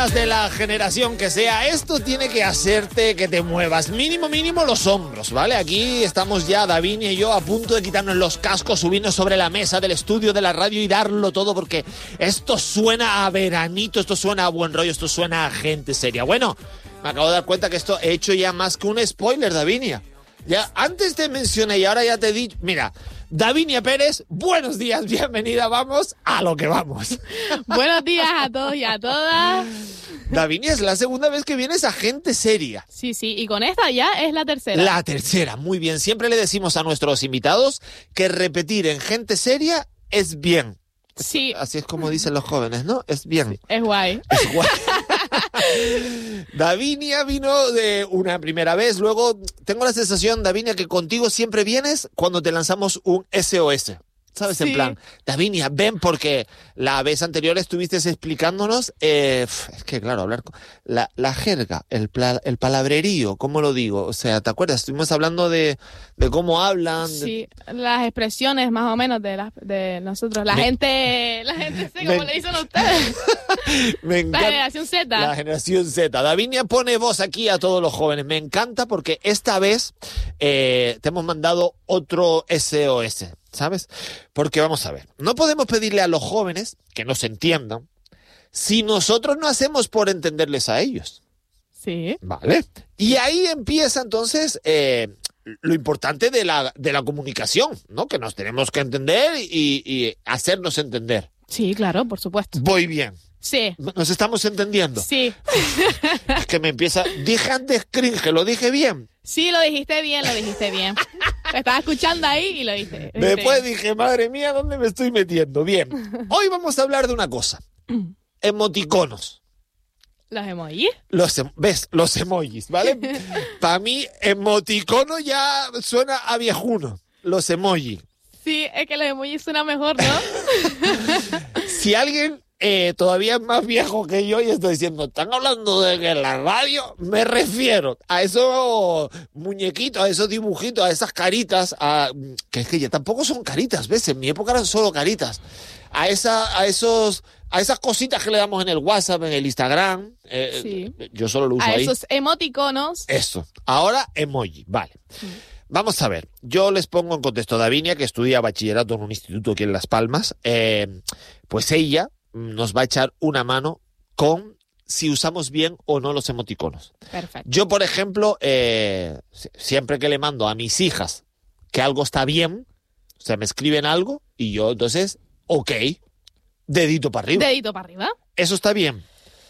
seas de la generación que sea, esto tiene que hacerte que te muevas. Mínimo los hombros, ¿vale? Aquí estamos ya, Davinia y yo, a punto de quitarnos los cascos, subirnos sobre la mesa del estudio de la radio y darlo todo, porque esto suena a veranito, esto suena a buen rollo, esto suena a gente seria. Bueno, me acabo de dar cuenta que esto he hecho ya más que un spoiler, Davinia. Ya antes te mencioné y ahora ya te he dicho, mira, Davinia Pérez, buenos días, bienvenida, vamos a lo que vamos. Buenos días a todos y a todas. Davinia, es la segunda vez que vienes a Gente Seria. Sí, y con esta ya es la tercera. La tercera, muy bien. Siempre le decimos a nuestros invitados que repetir en Gente Seria es bien. Sí. Así es como dicen los jóvenes, ¿no? Es bien. Sí, es guay. Es guay. Davinia vino de una primera vez, luego tengo la sensación, Davinia, que contigo siempre vienes cuando te lanzamos un SOS. ¿Sabes? Sí. En plan, Davinia, ven, porque la vez anterior estuviste explicándonos, es que claro, hablar con la jerga, el palabrerío, ¿cómo lo digo? O sea, ¿te acuerdas? Estuvimos hablando de cómo hablan. Sí, las expresiones más o menos de nosotros. La gente sé cómo le dicen a ustedes. Me encanta. La generación Z. La generación Z. Davinia pone voz aquí a todos los jóvenes. Me encanta porque esta vez te hemos mandado otro SOS. ¿Sabes? Porque vamos a ver, no podemos pedirle a los jóvenes que nos entiendan si nosotros no hacemos por entenderles a ellos. Sí. Vale. Y ahí empieza entonces lo importante de la comunicación, ¿no? Que nos tenemos que entender y hacernos entender. Sí, claro, por supuesto. Voy bien. Sí. ¿Nos estamos entendiendo? Sí. Es que me empieza... Dije antes cringe, ¿lo dije bien? Sí, lo dijiste bien. Estaba escuchando ahí y lo dijiste. Después dije, madre mía, ¿dónde me estoy metiendo? Bien. Hoy vamos a hablar de una cosa. Emoticonos. ¿Los emojis? ¿Ves? Los emojis, ¿vale? Para mí, emoticono ya suena a viejuno. Los emojis. Sí, es que los emojis suenan mejor, ¿no? Si alguien... todavía es más viejo que yo y estoy diciendo, ¿están hablando de que en la radio? Me refiero a esos muñequitos, a esos dibujitos, a esas caritas, que es que ya tampoco son caritas, ¿ves? En mi época eran solo caritas. A esas cositas que le damos en el WhatsApp, en el Instagram. Sí. Yo solo lo uso ahí. A esos emoticonos. Eso. Ahora, emoji. Vale. Sí. Vamos a ver. Yo les pongo en contexto. Davinia, que estudia bachillerato en un instituto aquí en Las Palmas, pues ella nos va a echar una mano con si usamos bien o no los emoticonos. Perfecto. Yo, por ejemplo, siempre que le mando a mis hijas que algo está bien, o sea, me escriben algo y yo, entonces, ok, dedito para arriba. Dedito para arriba. Eso está bien.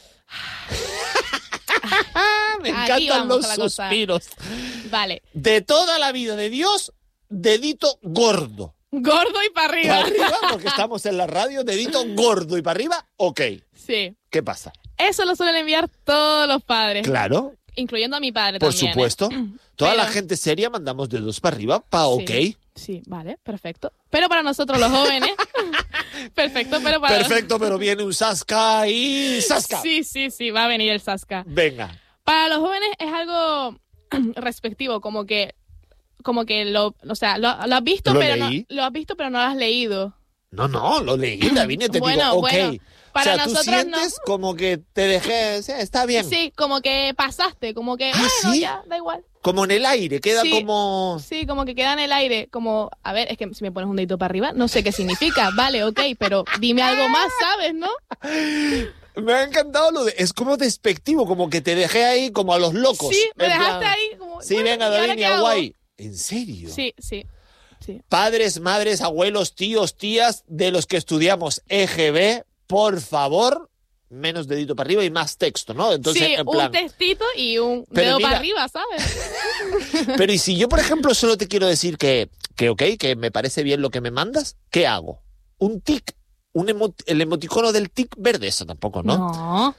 Me encantan los suspiros. Vale. De toda la vida de Dios, dedito gordo. Gordo y para arriba. Para arriba, porque estamos en la radio, dedito gordo y para arriba, ok. Sí. ¿Qué pasa? Eso lo suelen enviar todos los padres. Claro. Incluyendo a mi padre Por también. Por supuesto. Toda la gente seria mandamos dedos para arriba, ok. Sí, vale, perfecto. Pero para nosotros los jóvenes... Perfecto, pero viene un Sasca y... ¡Sasca! Sí, va a venir el Sasca. Venga. Para los jóvenes es algo respectivo, como que lo has visto, pero no lo has leído. No, lo leí, Davinia, te digo, ok. Bueno, para nosotros tú sientes no. Como que te dejé, está bien. Sí, como que pasaste, como que, bueno, ¿sí? Ya, da igual. Como en el aire, queda como... Sí, como que queda en el aire, como, a ver, es que si me pones un dedito para arriba, no sé qué significa, vale, ok, pero dime algo más, ¿sabes, no? Me ha encantado lo de... Es como despectivo, como que te dejé ahí como a los locos. Sí, me dejaste ahí como... Sí, bueno, venga, Davinia, guay. ¿En serio? Sí. Padres, madres, abuelos, tíos, tías, de los que estudiamos EGB, por favor, menos dedito para arriba y más texto, ¿no? Entonces, sí, en plan, un textito y un dedo para arriba, ¿sabes? Pero y si yo, por ejemplo, solo te quiero decir que ok, que me parece bien lo que me mandas, ¿qué hago? Un tic, el emoticono del tic verde, eso tampoco, ¿no?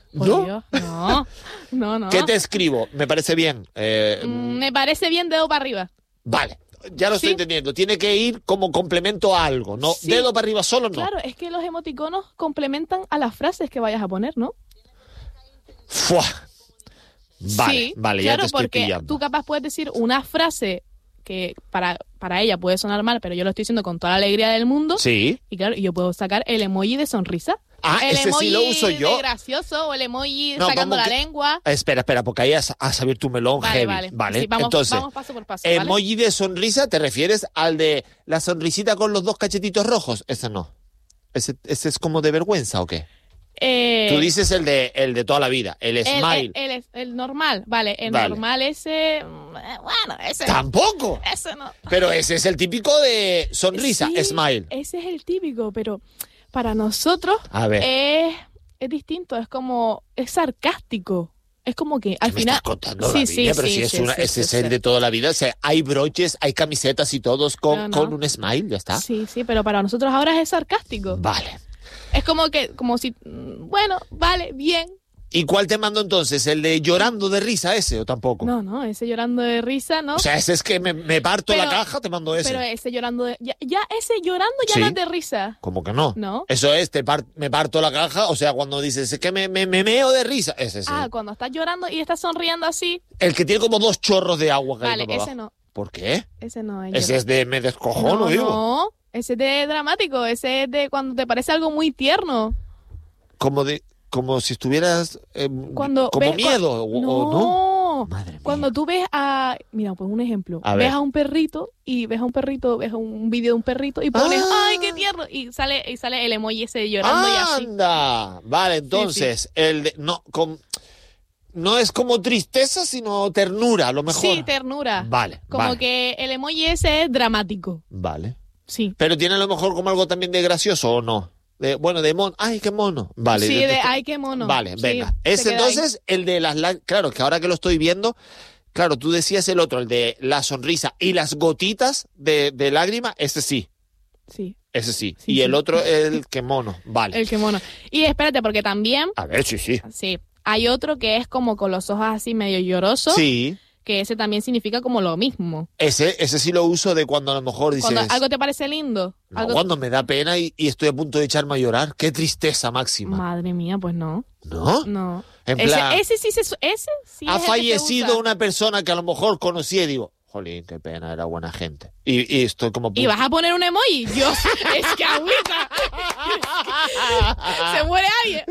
No. ¿Qué te escribo? ¿Me parece bien? Me parece bien dedo para arriba. Vale. Ya lo estoy entendiendo. Tiene que ir como complemento a algo, ¿no? Sí. Dedo para arriba solo, no. Claro, es que los emoticonos complementan a las frases que vayas a poner, ¿no? ¡Fua! Vale, sí, vale, claro, ya te estoy porque pillando. Tú capaz puedes decir una frase que para ella puede sonar mal, pero yo lo estoy diciendo con toda la alegría del mundo. Sí. Y claro, yo puedo sacar el emoji de sonrisa. El ese emoji sí lo uso yo. de gracioso o el emoji sacando la lengua. Espera, porque ahí has abierto tu melón heavy. Vale. Sí, vamos paso por paso, ¿vale? Emoji de sonrisa, ¿te refieres al de la sonrisita con los 2 cachetitos rojos? Ese no. ¿Ese es como de vergüenza o qué? Tú dices el de toda la vida, el smile. El normal, vale. Normal ese... Bueno, ese... ¡Tampoco! Ese no. Pero ese es el típico de sonrisa, sí, smile. Ese es el típico, pero para nosotros es distinto. Es como... Es sarcástico. Es como que al final... Me estás contando, Davinia, pero ese es el de toda la vida. O sea, hay broches, hay camisetas y todos con un smile, ya está. Sí, pero para nosotros ahora es sarcástico. Vale. Es como si, bueno, vale, bien. ¿Y cuál te mando entonces? ¿El de llorando de risa ese o tampoco? No, ese llorando de risa, ¿no? O sea, ese es que me parto la caja, te mando ese. Pero ese llorando de... Ya ese llorando ya no es de risa. ¿Cómo que no? No. Eso es, me parto la caja, o sea, cuando dices, es que me meo de risa, ese sí. Cuando estás llorando y estás sonriendo así. El que tiene como 2 chorros de agua. Vale, ese no. ¿Por qué? Ese no es. Ese es de me descojono, digo. No, ese es de dramático, ese es de cuando te parece algo muy tierno. Como si estuvieras como miedo o no. Madre mía. Cuando tú ves mira, pues un ejemplo. Ves a un perrito, ves un vídeo de un perrito y pones ¡ay, qué tierno! Y sale el emoji ese llorando y así. ¡Anda! Vale, entonces, el de no es como tristeza, sino ternura, a lo mejor. Sí, ternura. Vale. Como que el emoji ese es dramático. Vale. Sí. Pero tiene a lo mejor como algo también de gracioso, ¿o no? De mono. ¡Ay, qué mono! Vale. Sí, ¡ay, qué mono! Vale, sí, venga. Es entonces ahí. El de las... Claro, que ahora que lo estoy viendo... Claro, tú decías el otro, el de la sonrisa y las gotitas de lágrima, ese sí. Sí. Ese sí. Y el otro, el que mono. Vale. El que mono. Y espérate, porque también... A ver, sí. Sí. Hay otro que es como con los ojos así medio llorosos. Sí. Que ese también significa como lo mismo. Ese sí lo uso de cuando a lo mejor dices... Cuando algo te parece lindo. No, cuando me da pena y estoy a punto de echarme a llorar. ¡Qué tristeza máxima! Madre mía, pues no. ¿No? No. En plan... Ese sí ha fallecido una persona que a lo mejor conocí y digo... Jolín, qué pena, era buena gente. Y estoy como... ¿Y vas a poner un emoji? Yo, es que agüita. Se muere alguien.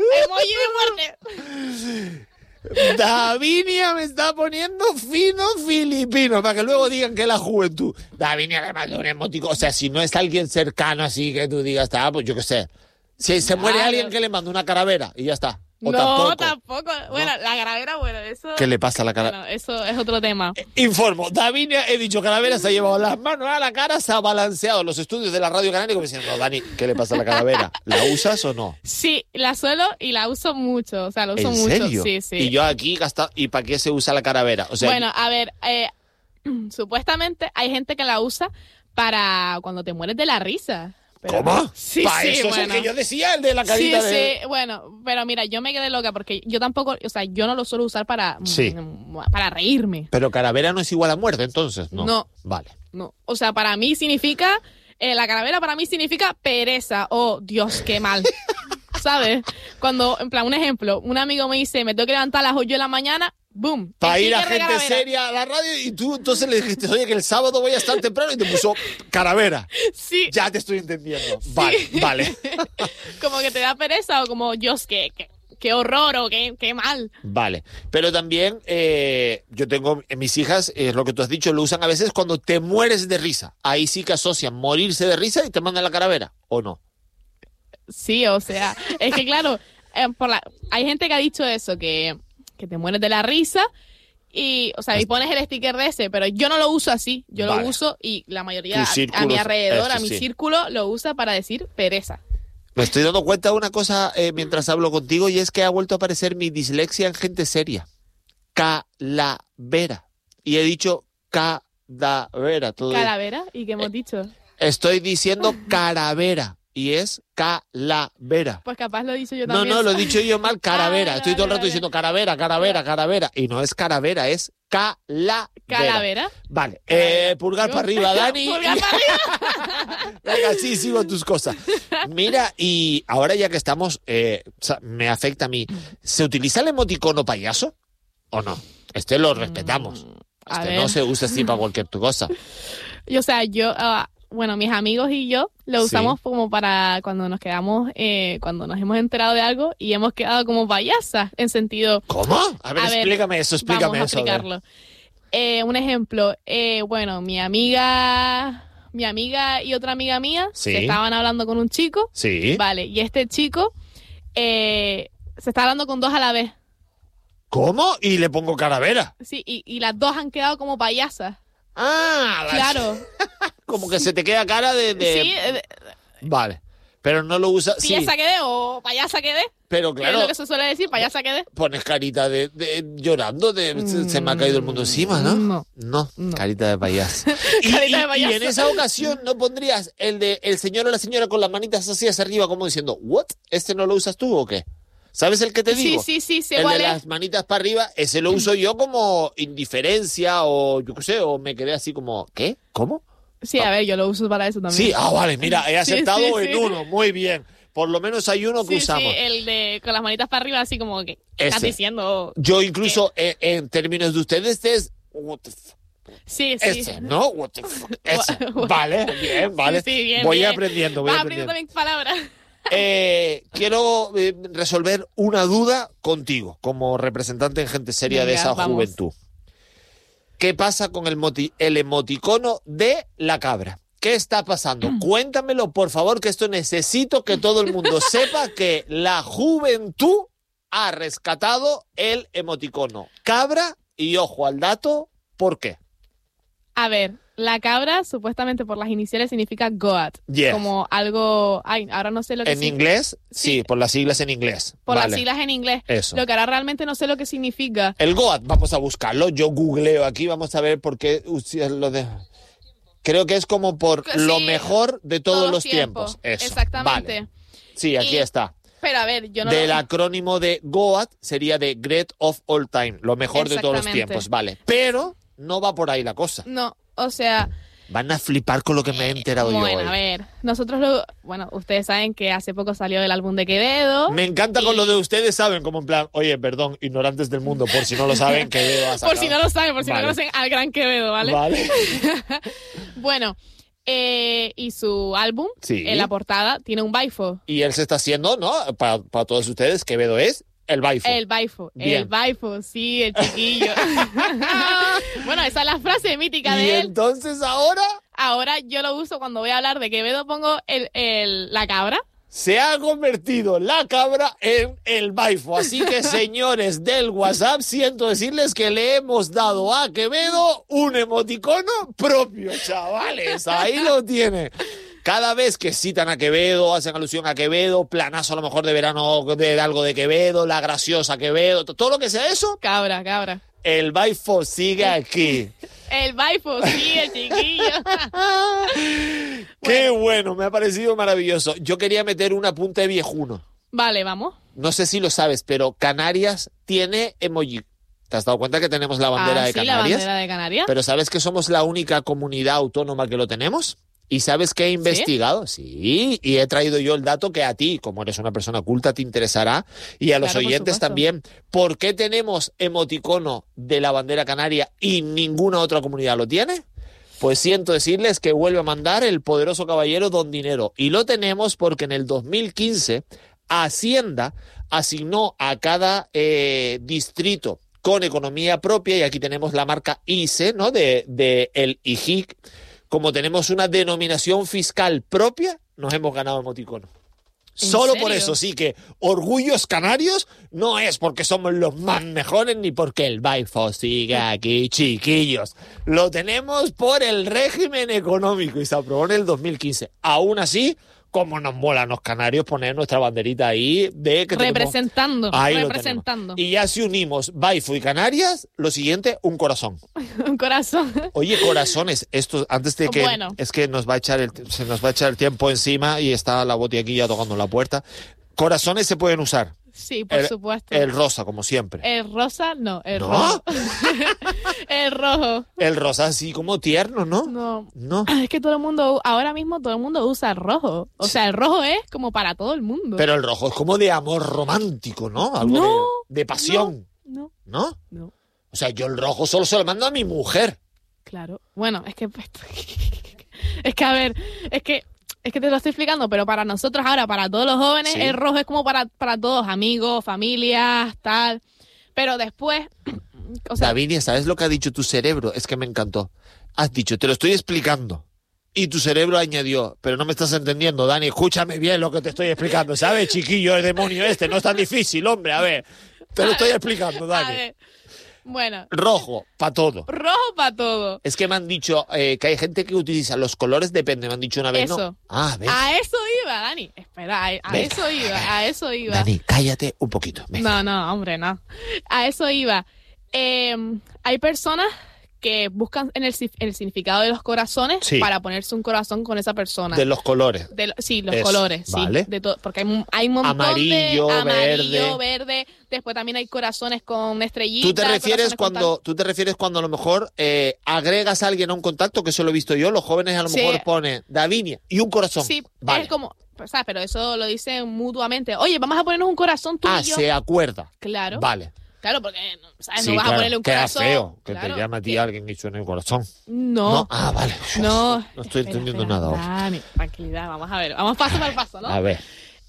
Emoji de muerte. Davinia me está poniendo fino filipino para que luego digan que es la juventud. Davinia le mandó un emoticono. O sea, si no es alguien cercano así que tú digas, pues yo qué sé. Si se muere alguien que le manda una calavera y ya está. O no, tampoco. Bueno, la calavera, eso... ¿Qué le pasa a la calavera? Bueno, eso es otro tema. Informo. Davinia, he dicho, calavera se ha llevado las manos a la cara, se ha balanceado en los estudios de la Radio Canaria como diciendo, Dani, ¿qué le pasa a la calavera? ¿La usas o no? Sí, la suelo y la uso mucho. O sea, la uso ¿En mucho. serio? Sí. Y yo aquí gastado. ¿Y para qué se usa la calavera? O sea, bueno, a ver, supuestamente hay gente que la usa para cuando te mueres de la risa. Pero, ¿cómo? Sí, eso bueno. es el que yo decía, el de la carita de... Sí, bueno, pero mira, yo me quedé loca porque yo tampoco, o sea, yo no lo suelo usar para reírme. Pero calavera no es igual a muerte, entonces, ¿no? No. Vale. No, o sea, para mí significa, la calavera para mí significa pereza. Oh, Dios, qué mal. ¿Sabes? Cuando, en plan, un ejemplo, un amigo me dice, me tengo que levantar a las 8 de la mañana, ¡boom! Para ir a gente seria a la radio y tú entonces le dijiste, oye, que el sábado voy a estar temprano y te puso calavera. Sí. Ya te estoy entendiendo. Sí. Vale. Como que te da pereza o como, Dios, qué horror o qué mal. Vale. Pero también yo tengo, mis hijas, lo que tú has dicho, lo usan a veces cuando te mueres de risa. Ahí sí que asocian morirse de risa y te mandan la calavera, ¿o no? Sí, o sea, es que claro, hay gente que ha dicho eso, que te mueres de la risa y, o sea, y pones el sticker de ese, pero yo no lo uso así, yo lo uso y la mayoría a mi alrededor, a mi círculo, lo usa para decir pereza. Me estoy dando cuenta de una cosa mientras hablo contigo y es que ha vuelto a aparecer mi dislexia en gente seria. Calavera. Y he dicho cadavera. ¿Calavera? ¿Y qué hemos dicho? Estoy diciendo caravera. Y es calavera. Pues capaz lo he dicho yo también. No, lo he dicho yo mal, caravera. Estoy todo el rato diciendo caravera. Y no es caravera, es calavera. ¿Calavera? Vale. Pulgar para arriba, Dani. Pulgar para arriba. Venga, sí, sigo tus cosas. Mira, y ahora ya que estamos, me afecta a mí. ¿Se utiliza el emoticono payaso o no? Lo respetamos. No se usa así para cualquier cosa. O sea, yo... bueno, mis amigos y yo lo usamos como para cuando nos quedamos, cuando nos hemos enterado de algo y hemos quedado como payasas, en sentido... ¿Cómo? A ver, explícame eso, vamos a explicarlo. Un ejemplo, bueno, mi amiga y otra amiga mía se estaban hablando con un chico. Sí. Vale, y este chico se está hablando con dos a la vez. ¿Cómo? Y le pongo calavera. Sí, y las dos han quedado como payasas. Ah, claro. Como que se te queda cara de... Sí. Vale. Pero no lo usas... ¿Payasa quedé o payasa quedé? Pero claro... Es lo que se suele decir, payasa quedé. Pones carita de llorando, se me ha caído el mundo encima, ¿no? No, carita de payaso. Carita de payaso. Y en esa ocasión no pondrías el de el señor o la señora con las manitas así hacia arriba como diciendo, ¿what? ¿Este no lo usas tú o qué? ¿Sabes el que te digo? Sí, el de las manitas para arriba, ese lo uso yo como indiferencia o yo qué sé, o me quedé así como, ¿qué? ¿Cómo? Sí, a ver, yo lo uso para eso también. Sí, vale, mira, he acertado en uno, muy bien. Por lo menos hay uno que usamos. Sí, el de con las manitas para arriba, así como que estás diciendo... Yo incluso, en términos de ustedes, es... What the fuck? Sí. Ese, ¿no? What the fuck? Ese. Vale, bien, vale. Sí, bien, voy bien. aprendiendo, Vas aprendiendo también palabras. Quiero resolver una duda contigo, como representante en Gente Seria. Venga, de esa juventud. ¿Qué pasa con el emoticono de la cabra? ¿Qué está pasando? Cuéntamelo, por favor, que esto necesito que todo el mundo sepa que la juventud ha rescatado el emoticono cabra y ojo al dato, ¿por qué? A ver, la cabra, supuestamente por las iniciales, significa goat. Yes. Como algo... Ay, ahora no sé lo que ¿En inglés? Sí, por las siglas en inglés. Por las siglas en inglés. Eso. Lo que ahora realmente no sé lo que significa. El goat, vamos a buscarlo. Yo googleo aquí, vamos a ver por qué lo de... Creo que es como por lo mejor de todos los tiempos. Eso. Exactamente. Vale. Sí, aquí está. Pero a ver, yo no... Del acrónimo de GOAT sería de Great of All Time, lo mejor de todos los tiempos, vale. Pero no va por ahí la cosa. No, o sea... Van a flipar con lo que me he enterado yo hoy. Bueno, a ver, nosotros ustedes saben que hace poco salió el álbum de Quevedo. Me encanta con lo de ustedes saben, como en plan, oye, perdón, ignorantes del mundo, por si no lo saben, Quevedo ha sacado. Por si no lo saben, por si no conocen al gran Quevedo, ¿vale? Vale. Bueno, y su álbum, en la portada, tiene un baifo. Y él se está haciendo, ¿no? Para todos ustedes, Quevedo es el baifo. El baifo, sí, el chiquillo. Bueno, esa es la frase mítica de él. ¿Y entonces ahora? Ahora yo lo uso cuando voy a hablar de Quevedo, pongo la cabra. Se ha convertido la cabra en el baifo. Así que, señores del WhatsApp, siento decirles que le hemos dado a Quevedo un emoticono propio, chavales. Ahí lo tiene. Cada vez que citan a Quevedo, hacen alusión a Quevedo, planazo a lo mejor de verano de algo de Quevedo, la graciosa Quevedo, todo lo que sea eso. Cabra. El baifo sigue aquí. El baifo, sí, el chiquillo. Qué bueno, me ha parecido maravilloso. Yo quería meter un apunte viejuno. Vale, vamos. No sé si lo sabes, pero Canarias tiene emoji. ¿Te has dado cuenta que tenemos la bandera de Canarias? La bandera de Canarias. Pero ¿sabes que somos la única comunidad autónoma que lo tenemos? ¿Y sabes qué he investigado? Sí, y he traído yo el dato que a ti, como eres una persona culta, te interesará, y a los oyentes también. ¿Por qué tenemos emoticono de la bandera canaria y ninguna otra comunidad lo tiene? Pues siento decirles que vuelve a mandar el poderoso caballero Don Dinero. Y lo tenemos porque en el 2015 Hacienda asignó a cada distrito con economía propia, y aquí tenemos la marca ICE, ¿no? de el IJIC. Como tenemos una denominación fiscal propia, nos hemos ganado emoticono. Solo por eso, sí, que orgullos canarios no es porque somos los más mejores ni porque el baifo sigue aquí, chiquillos. Lo tenemos por el régimen económico y se aprobó en el 2015. Aún así, como nos molan los canarios poner nuestra banderita ahí de que representando. Y ya si unimos baifo y Canarias, lo siguiente, un corazón. Un corazón. Oye, corazones, esto antes de que es que se nos va a echar el tiempo encima y está la Boti aquí ya tocando la puerta. Corazones se pueden usar. Sí, por supuesto. El rosa, como siempre. El rosa, no, el rojo. El rojo. El rosa así como tierno, ¿no? No. Es que ahora mismo todo el mundo usa el rojo. O sea, el rojo es como para todo el mundo. Pero el rojo es como de amor romántico, ¿no? Algo de pasión. No. O sea, yo el rojo solo se lo mando a mi mujer. Claro. Bueno, es que Es que, a ver, es que te lo estoy explicando, pero para nosotros ahora, para todos los jóvenes, Sí. el rojo es como para todos, amigos, familias, tal. Pero después, o sea, Davinia, ¿sabes lo que ha dicho tu cerebro? Es que me encantó. Has dicho, te lo estoy explicando. Y tu cerebro añadió, pero no me estás entendiendo, Dani, escúchame bien lo que te estoy explicando, ¿sabes, chiquillo, el demonio este? No es tan difícil, hombre, a ver. Te lo estoy explicando, a Dani. ver, bueno, Rojo, para todo. rojo para todo. Es que me han dicho que hay gente que utiliza los colores, depende, me han dicho una vez, Eso. ¿no? Ah, ¿ves? A eso iba, Dani. Espera, a Venga. eso iba. Dani, cállate un poquito. Venga. No, hombre, no. A eso iba. Hay personas que buscan en el significado de los corazones Sí. para ponerse un corazón con esa persona. De los colores. Sí, los Eso, colores, vale. sí. Porque hay un montón Amarillo, de amarillo, verde. Después también hay corazones con estrellitas. ¿Tú te refieres corazones con cuando a lo mejor agregas a alguien a un contacto, que eso lo he visto yo, los jóvenes a lo Sí. mejor ponen Davinia y un corazón? Sí, Vale. es como, ¿sabes? Pero eso lo dicen mutuamente. Oye, vamos a ponernos un corazón tú y yo. Se acuerda. Claro. Vale. Claro, porque, ¿sabes? Sí, No vas claro. a ponerle un Queda corazón. feo que Claro, te llame a ti que- alguien y suene el corazón. No. Ah, vale. No. No estoy Espera, entendiendo espera, nada ahora. Dani, tranquilidad, vamos a ver. Vamos paso por paso, ¿no? A ver.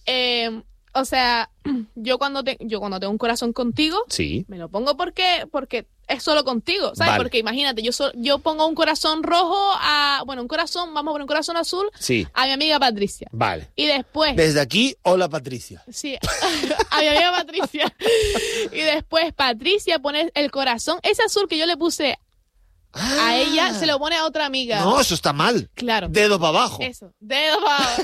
O sea, yo cuando tengo un corazón contigo, Sí. me lo pongo porque es solo contigo, ¿sabes? Vale. Porque imagínate, yo pongo un corazón rojo vamos a poner un corazón azul Sí. a mi amiga Patricia. Vale. Y después, Desde aquí, hola Patricia. sí, a mi amiga Patricia. Y después Patricia pone el corazón, ese azul que yo le puse a ella, se lo pone a otra amiga. No, eso está mal. Claro. Dedo para abajo. Eso, dedo para abajo.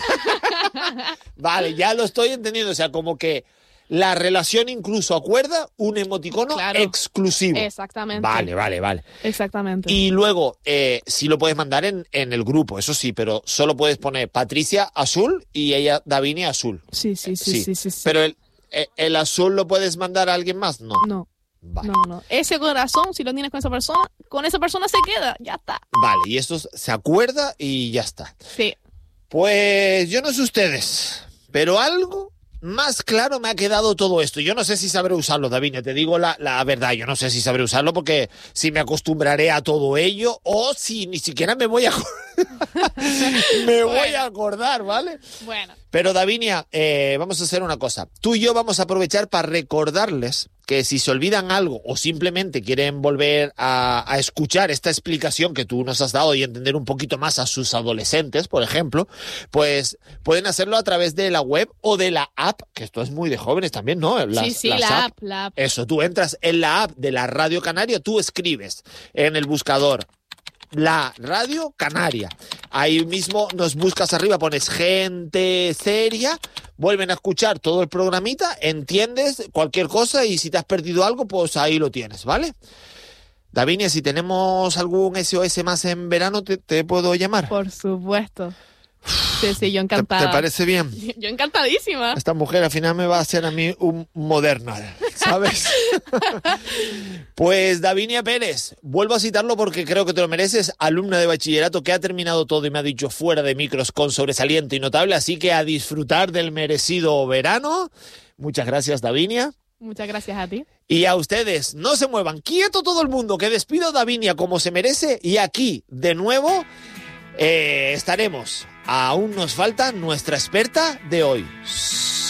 Vale, ya lo estoy entendiendo. O sea, como que la relación incluso acuerda un emoticono Claro. exclusivo. Exactamente. Vale. Exactamente. Y luego, sí lo puedes mandar en el grupo, eso sí, pero solo puedes poner Patricia azul y ella Davinia azul. Sí. Pero el azul lo puedes mandar a alguien más, ¿no? No. Vale. No. Ese corazón, si lo tienes con esa persona se queda, ya está. Vale, y esto se acuerda y ya está. Sí. Pues yo no sé ustedes, pero algo más claro me ha quedado todo esto. Yo no sé si sabré usarlo, Davinia, te digo la verdad. Yo no sé si sabré usarlo porque si me acostumbraré a todo ello o si ni siquiera me voy a voy a acordar, ¿vale? Bueno. Pero Davinia, vamos a hacer una cosa. Tú y yo vamos a aprovechar para recordarles que si se olvidan algo o simplemente quieren volver a escuchar esta explicación que tú nos has dado y entender un poquito más a sus adolescentes, por ejemplo, pues pueden hacerlo a través de la web o de la app, que esto es muy de jóvenes también, ¿no? Las la app. app. Eso, tú entras en la app de la Radio Canaria, tú escribes en el buscador La Radio Canaria. Ahí mismo nos buscas arriba, pones gente seria, vuelven a escuchar todo el programita, entiendes cualquier cosa y si te has perdido algo, pues ahí lo tienes, ¿vale? Davinia, si tenemos algún SOS más en verano, ¿te puedo llamar? Por supuesto. Sí, yo ¿Te encantada. parece bien? Yo encantadísima. Esta mujer al final me va a hacer a mí un Moderna, ¿sabes? Pues Davinia Pérez, vuelvo a citarlo porque creo que te lo mereces, alumna de bachillerato que ha terminado todo y me ha dicho fuera de micros con sobresaliente y notable, así que a disfrutar del merecido verano. Muchas gracias, Davinia. Muchas gracias a ti. Y a ustedes, no se muevan, quieto todo el mundo, que despido a Davinia como se merece y aquí, de nuevo, estaremos. Aún nos falta nuestra experta de hoy.